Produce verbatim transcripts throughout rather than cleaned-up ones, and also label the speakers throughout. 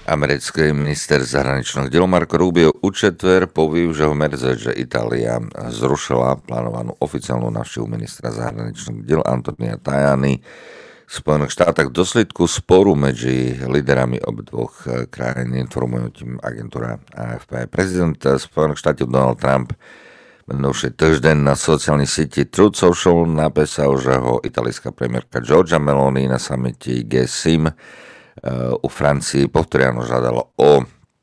Speaker 1: Americký minister zahraničných diel Marco Rubio u četver povie, že ho mrzí, že Itália zrušila plánovanú oficiálnu návštevu ministra zahraničných diel Antonia Tajani v Spojených štátoch v dôsledku sporu medzi líderami obidvoch krajín, informujú tým agentúra á ef pé. Prezident Spojených štátov Donald Trump minulý týždeň na sociálnej sieti Truth Social napísal, že ho italská premiérka Giorgia Meloni na samite gé sedem u Francii povtoriano žiadalo o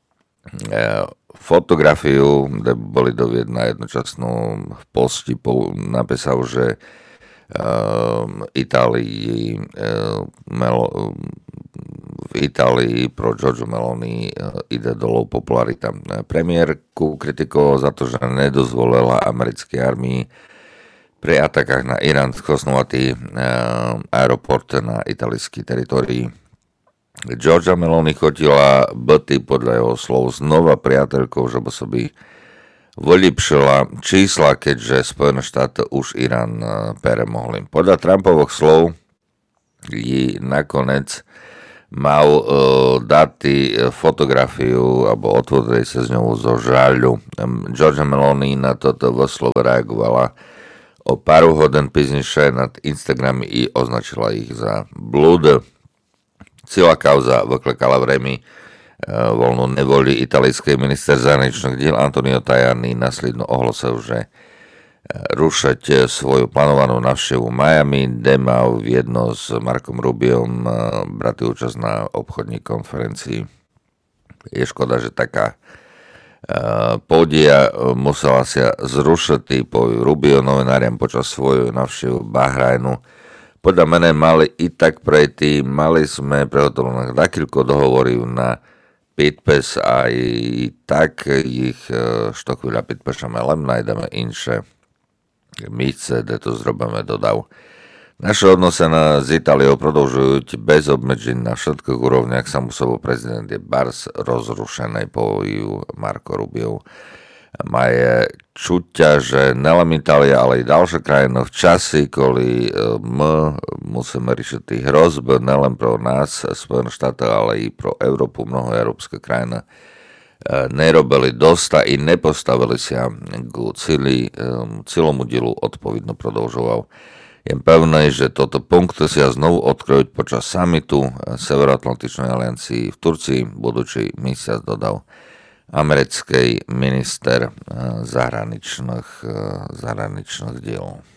Speaker 1: fotografiu, kde boli dovied na jednočasnú v posti, napísal, že Itálii, v Itálii pro Giorgio Meloni ide dolov popularita. Premiérku kritikoval za to, že nedozvolila americkej armii pri atakách na iránsko-osnovatý aeroport na italský teritórii. Giorgia Meloni chodila boty podľa jeho slov znova priateľkou, že by sa by vylepšila čísla, keďže Spojené štáty už Irán premohli. Podľa Trumpových slov ji nakoniec mal uh, dať fotografiu alebo odfotiť sa s ňou zo žaľu. Giorgia Meloni na toto vo slove reagovala o pár hodín píznejšie nad Instagram i označila ich za blúd. Celá kauza vyklekala v Remi voľnú nevoli. Italský minister zahraničných diel Antonio Tajani následno ohlasil, že rušať svoju plánovanú návštevu Miami, kde mal jedno s Markom Rubiom brať účasť na obchodnej konferencii. Je škoda, že taká podia musela sa zrušiť, povie Rubio novináriam počas svojho návštevu Bahrajnu. Podľa mene mali i tak prejти, mali sme prehotovené takýlko dohovory na podpis a i tak ich što chvíľa podpíšeme, len nájdeme inšie místce, kde to zrobíme, dodal. Naše odnosenia s Itáliou prodlžujú bez obmedzení na všetkých úrovniach, samosobou prezident je bars rozrušený, povijú Marco Rubio. Maje čuťa, že nelen Itália, ale i ďalšie krajiny v časi, koli my musíme riešiť tých hrozb, nelen pro nás, Spojené štáty, ale i pro Európu, mnoho európske krajiny nerobili dosť a i nepostavili sa k celému dielu odpovedno prodlžoval. Je pevné, že toto punkty sa znovu odkryjú počas summitu Severoatlantičnej aliancii v Turcii, budúci mesiac, dodal americký minister zahraničných, zahraničných diel.